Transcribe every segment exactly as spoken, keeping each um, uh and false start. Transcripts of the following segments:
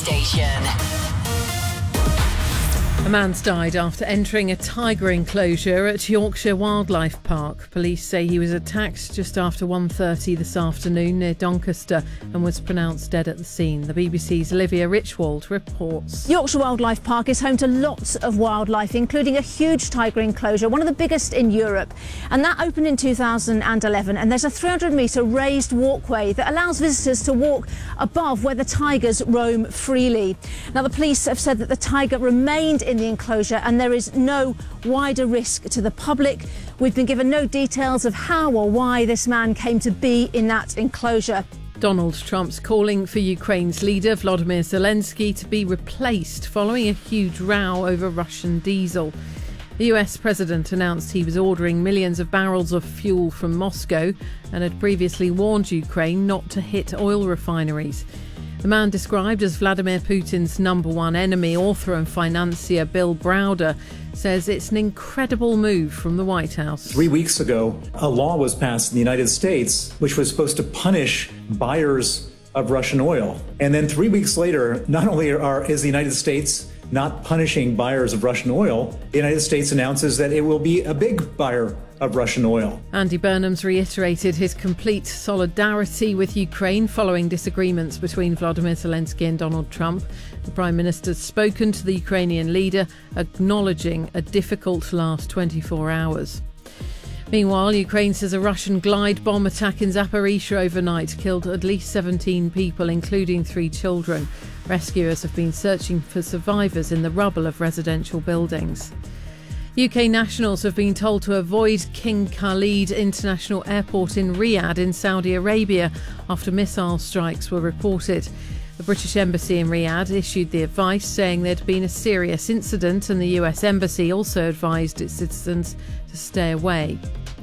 station. A man's died after entering a tiger enclosure at Yorkshire Wildlife Park. Police say he was attacked just after one thirty this afternoon near Doncaster and was pronounced dead at the scene. The B B C's Olivia Richwald reports. Yorkshire Wildlife Park is home to lots of wildlife, including a huge tiger enclosure, one of the biggest in Europe. And that opened in two thousand eleven, and there's a three hundred metre raised walkway that allows visitors to walk above where the tigers roam freely. Now, the police have said that the tiger remained in the enclosure and there is no wider risk to the public. We've been given no details of how or why this man came to be in that enclosure. Donald Trump's calling for Ukraine's leader, Volodymyr Zelensky, to be replaced following a huge row over Russian diesel. The U S president announced he was ordering millions of barrels of fuel from Moscow and had previously warned Ukraine not to hit oil refineries. The man described as Vladimir Putin's number one enemy, author and financier Bill Browder, says it's an incredible move from the White House. Three weeks ago, a law was passed in the United States which was supposed to punish buyers of Russian oil. And then three weeks later, not only are, is the United States not punishing buyers of Russian oil, the United States announces that it will be a big buyer of Russian oil. Andy Burnham's reiterated his complete solidarity with Ukraine following disagreements between Volodymyr Zelensky and Donald Trump. The Prime Minister's spoken to the Ukrainian leader, acknowledging a difficult last twenty-four hours. Meanwhile, Ukraine says a Russian glide bomb attack in Zaporizhzhia overnight killed at least seventeen people, including three children. Rescuers have been searching for survivors in the rubble of residential buildings. U K nationals have been told to avoid King Khalid International Airport in Riyadh in Saudi Arabia after missile strikes were reported. The British Embassy in Riyadh issued the advice, saying there'd been a serious incident, and the U S Embassy also advised its citizens to stay away.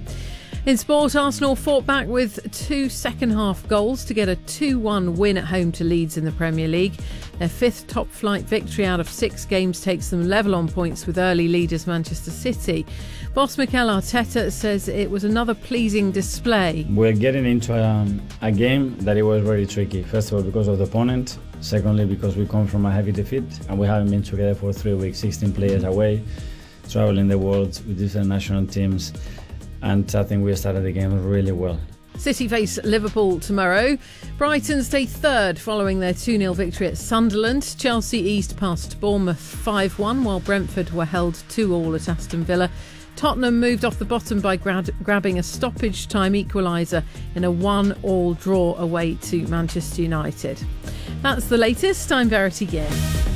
In sport, Arsenal fought back with two second-half goals to get a two one win at home to Leeds in the Premier League. Their fifth top-flight victory out of six games takes them level on points with early leaders Manchester City. Boss Mikel Arteta says it was another pleasing display. We're getting into a, a game that it was very tricky. First of all, because of the opponent. Secondly, because we come from a heavy defeat and we haven't been together for three weeks, sixteen players away, traveling the world with different national teams. And I think we started the game really well. City face Liverpool tomorrow. Brighton stay third following their two nil victory at Sunderland. Chelsea eased past Bournemouth five one, while Brentford were held two all at Aston Villa. Tottenham moved off the bottom by grad- grabbing a stoppage time equaliser in a one all draw away to Manchester United. That's the latest. I'm Verity Gill.